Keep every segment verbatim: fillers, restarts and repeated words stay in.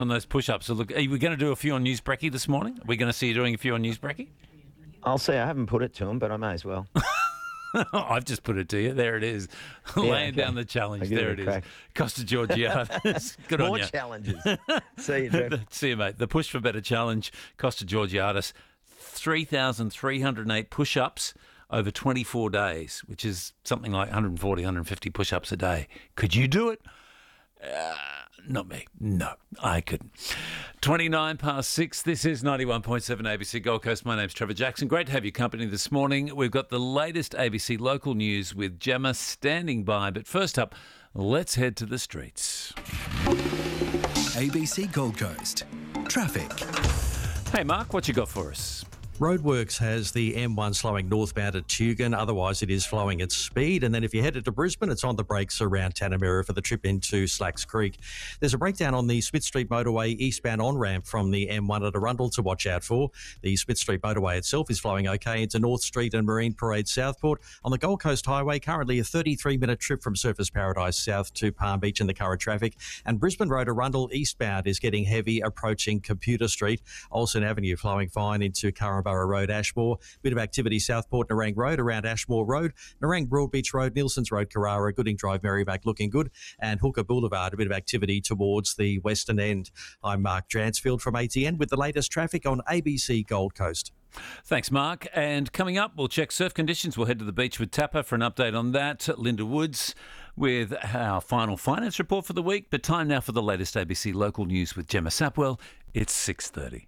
On those push-ups. So look, are we going to do a few on News Brekkie this morning? Are we going to see you doing a few on News Brekkie? I'll see. I haven't put it to him, but I may as well. I've just put it to you. There it is. Yeah, Laying okay. down the challenge. I'll give There it it a is. crack. Costa Georgiades. Good More on you. challenges. See you, Jeff. See you, mate. The Push for Better Challenge, Costa Georgiades, three thousand three hundred eight push-ups over twenty-four days, which is something like one forty, one fifty push-ups a day. Could you do it? Uh, not me. No, I couldn't. twenty-nine past six. This is ninety-one point seven A B C Gold Coast. My name's Trevor Jackson. Great to have your company this morning. We've got the latest A B C local news with Gemma standing by. But first up, let's head to the streets. A B C Gold Coast. Traffic. Hey, Mark, what you got for us? Roadworks has the M one slowing northbound at Tugun. Otherwise, it is flowing at speed. And then if you're headed to Brisbane, it's on the brakes around Tanamera for the trip into Slacks Creek. There's a breakdown on the Smith Street motorway eastbound on-ramp from the M one at Arundel to watch out for. The Smith Street motorway itself is flowing okay into North Street and Marine Parade Southport. On the Gold Coast Highway, currently a thirty-three minute trip from Surfers Paradise South to Palm Beach in the current traffic. And Brisbane Road Arundel eastbound is getting heavy approaching Computer Street. Olsen Avenue flowing fine into Curramborough Road, Ashmore. Bit of activity Southport Nerang Road around Ashmore Road. Nerang Broadbeach Road, Nielsen's Road, Carrara, Gooding Drive, Merrimack looking good. And Hooker Boulevard, a bit of activity towards the western end. I'm Mark Dransfield from A T N with the latest traffic on A B C Gold Coast. Thanks, Mark. And coming up, we'll check surf conditions. We'll head to the beach with Tapper for an update on that. Linda Woods with our final finance report for the week. But time now for the latest A B C local news with Gemma Sapwell. It's six thirty.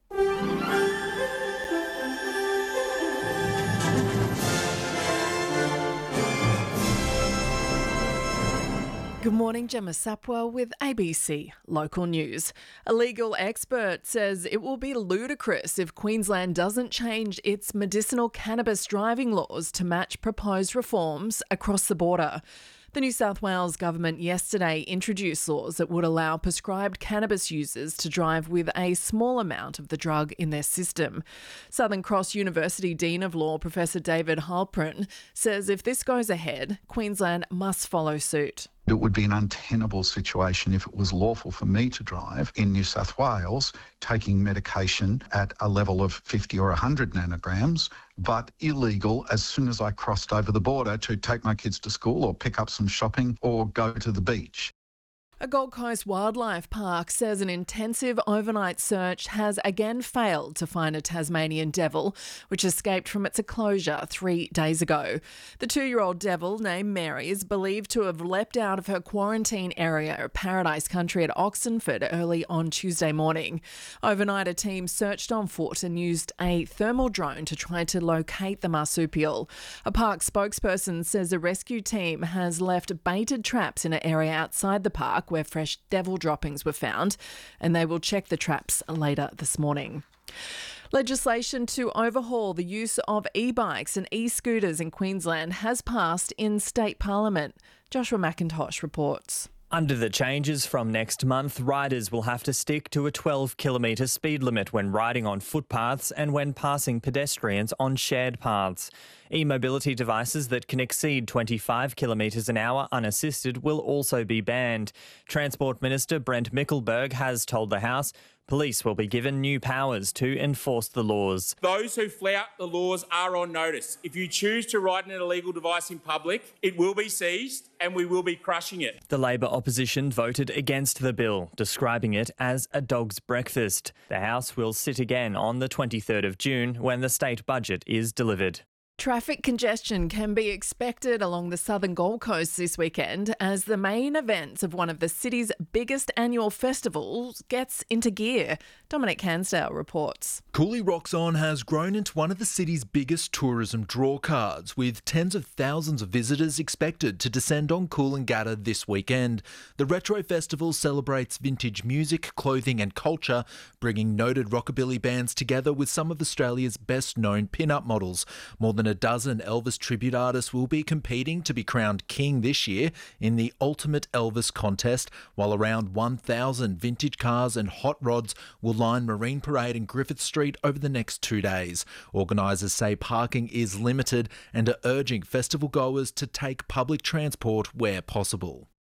Good morning, Gemma Sapwell with A B C Local News. A legal expert says it will be ludicrous if Queensland doesn't change its medicinal cannabis driving laws to match proposed reforms across the border. The New South Wales government yesterday introduced laws that would allow prescribed cannabis users to drive with a small amount of the drug in their system. Southern Cross University Dean of Law Professor David Halpern says if this goes ahead, Queensland must follow suit. It would be an untenable situation if it was lawful for me to drive in New South Wales taking medication at a level of fifty or one hundred nanograms, but illegal as soon as I crossed over the border to take my kids to school or pick up some shopping or go to the beach. A Gold Coast wildlife park says an intensive overnight search has again failed to find a Tasmanian devil, which escaped from its enclosure three days ago. The two-year-old devil, named Mary, is believed to have leapt out of her quarantine area at Paradise Country at Oxenford early on Tuesday morning. Overnight, a team searched on foot and used a thermal drone to try to locate the marsupial. A park spokesperson says a rescue team has left baited traps in an area outside the park where fresh devil droppings were found, and they will check the traps later this morning. Legislation to overhaul the use of e-bikes and e-scooters in Queensland has passed in state parliament. Joshua McIntosh reports. Under the changes from next month, riders will have to stick to a twelve kilometre speed limit when riding on footpaths and when passing pedestrians on shared paths. E-mobility devices that can exceed twenty-five kilometres an hour unassisted will also be banned. Transport Minister Brent Mickelberg has told the House police will be given new powers to enforce the laws. Those who flout the laws are on notice. If you choose to ride an illegal device in public, it will be seized and we will be crushing it. The Labor opposition voted against the bill, describing it as a dog's breakfast. The House will sit again on the twenty-third of June when the state budget is delivered. Traffic congestion can be expected along the southern Gold Coast this weekend as the main events of one of the city's biggest annual festivals gets into gear. Dominic Hansdale reports. Cooley Rocks On has grown into one of the city's biggest tourism drawcards, with tens of thousands of visitors expected to descend on Coolangatta this weekend. The Retro Festival celebrates vintage music, clothing and culture, bringing noted rockabilly bands together with some of Australia's best-known pin-up models. More than a dozen Elvis tribute artists will be competing to be crowned king this year in the Ultimate Elvis contest, while around one thousand vintage cars and hot rods will line Marine Parade and Griffith Street over the next two days. Organisers say parking is limited and are urging festival goers to take public transport where possible.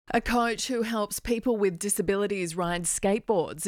A coach who helps people with disabilities ride skateboards